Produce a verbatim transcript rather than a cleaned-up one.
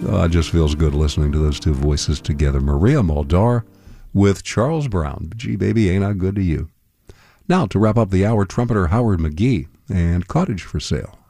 Uh, it just feels good listening to those two voices together. Maria Muldaur with Charles Brown. Gee, baby, ain't I good to you? Now, to wrap up the hour, trumpeter Howard McGhee and Cottage for Sale.